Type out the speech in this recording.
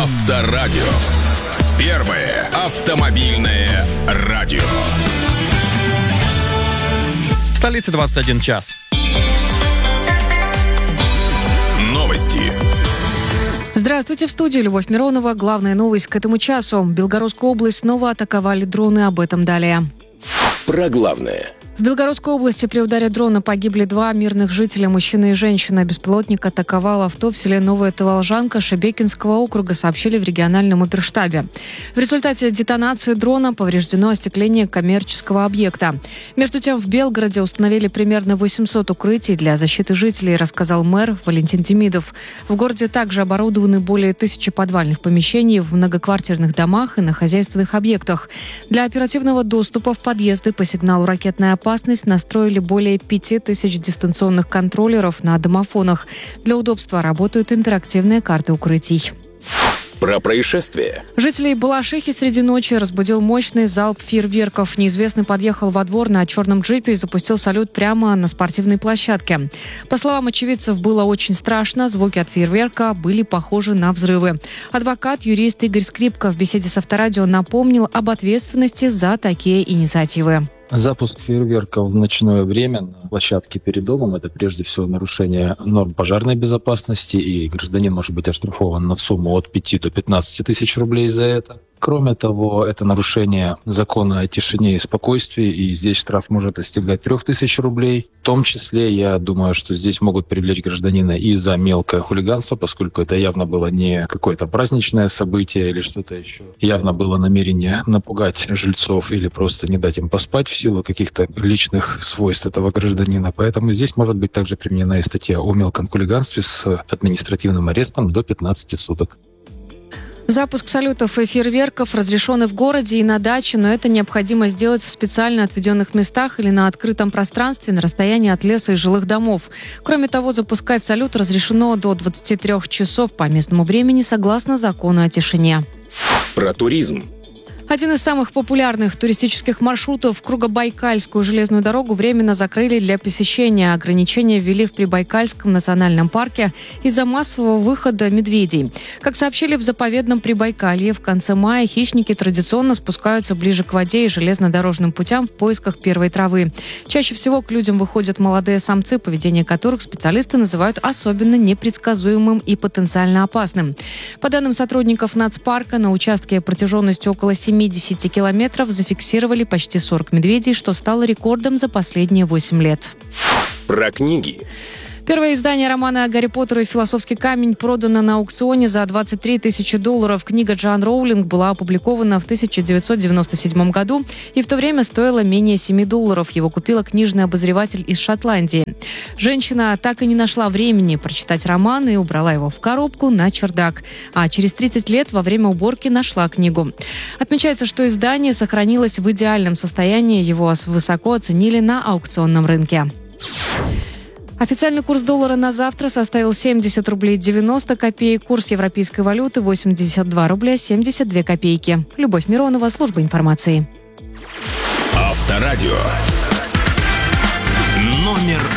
Авторадио. Первое автомобильное радио. В столице 21 час. Новости. Здравствуйте, в студии Любовь Миронова. Главная новость к этому часу. Белгородскую область снова атаковали дроны, об этом далее. Про главное. В Белгородской области при ударе дрона погибли 2 мирных жителя, мужчина и женщина. Беспилотник атаковал авто в селе Новая Таволжанка Шебекинского округа, сообщили в региональном оперштабе. В результате детонации дрона повреждено остекление коммерческого объекта. Между тем, в Белгороде установили примерно 800 укрытий для защиты жителей, рассказал мэр Валентин Демидов. В городе также оборудованы более 1000 подвальных помещений в многоквартирных домах и на хозяйственных объектах. Для оперативного доступа в подъезды по сигналу «Ракетная опасность» настроили более 5000 дистанционных контроллеров на домофонах. Для удобства работают интерактивные карты укрытий. Про происшествие. Жителей Балашихи среди ночи разбудил мощный залп фейерверков. Неизвестный подъехал во двор на черном джипе и запустил салют прямо на спортивной площадке. По словам очевидцев, было очень страшно. Звуки от фейерверка были похожи на взрывы. Адвокат, юрист Игорь Скрипка в беседе с Авторадио напомнил об ответственности за такие инициативы. Запуск фейерверков в ночное время на площадке перед домом – это прежде всего нарушение норм пожарной безопасности, и гражданин может быть оштрафован на сумму от 5 до 15 тысяч рублей за это. Кроме того, это нарушение закона о тишине и спокойствии, и здесь штраф может достигать 3000 рублей. В том числе, я думаю, что здесь могут привлечь гражданина и за мелкое хулиганство, поскольку это явно было не какое-то праздничное событие или что-то еще. Явно было намерение напугать жильцов или просто не дать им поспать в силу каких-то личных свойств этого гражданина. Поэтому здесь может быть также применена и статья о мелком хулиганстве с административным арестом до 15 суток. Запуск салютов и фейерверков разрешен и в городе, и на даче, но это необходимо сделать в специально отведенных местах или на открытом пространстве на расстоянии от леса и жилых домов. Кроме того, запускать салют разрешено до 23 часов по местному времени согласно закону о тишине. Про туризм. Один из самых популярных туристических маршрутов Кругобайкальскую железную дорогу временно закрыли для посещения. Ограничения ввели в Прибайкальском национальном парке из-за массового выхода медведей. Как сообщили в заповедном Прибайкалье, в конце мая хищники традиционно спускаются ближе к воде и железнодорожным путям в поисках первой травы. Чаще всего к людям выходят молодые самцы, поведение которых специалисты называют особенно непредсказуемым и потенциально опасным. По данным сотрудников нацпарка, на участке протяженностью около 70 километров зафиксировали почти 40 медведей, что стало рекордом за последние 8 лет. Про книги. Первое издание романа «Гарри Поттер и философский камень» продано на аукционе за 23 тысячи долларов. Книга Джоан Роулинг была опубликована в 1997 году и в то время стоила менее $7. Его купила книжный обозреватель из Шотландии. Женщина так и не нашла времени прочитать роман и убрала его в коробку на чердак. А через 30 лет во время уборки нашла книгу. Отмечается, что издание сохранилось в идеальном состоянии. Его высоко оценили на аукционном рынке. Официальный курс доллара на завтра составил 70 рублей 90 копеек. Курс европейской валюты 82 рубля 72 копейки. Любовь Миронова, служба информации. Авторадио. Номер